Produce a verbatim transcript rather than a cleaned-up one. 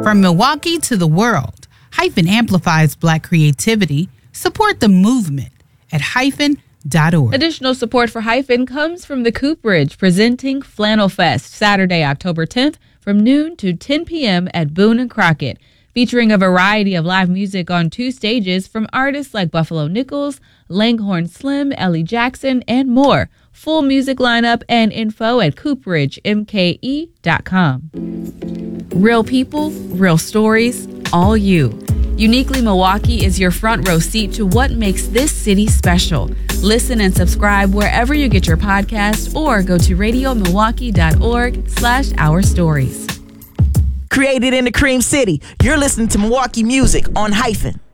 From Milwaukee to the world, Hyphen amplifies Black creativity. Support the movement at hyphen dot org. Additional support for Hyphen comes from the Cooperage, presenting Flannel Fest, Saturday, October tenth, from noon to ten p.m. at Boone and Crockett, featuring a variety of live music on two stages from artists like Buffalo Nichols, Langhorne Slim, Ellie Jackson, and more. Full music lineup and info at cooperage m k e dot com. Real people, real stories, all you. Uniquely Milwaukee is your front row seat to what makes this city special. Listen and subscribe wherever you get your podcasts or go to radio milwaukee dot org slash our stories. Created in the Cream City, you're listening to Milwaukee Music on Hyphen.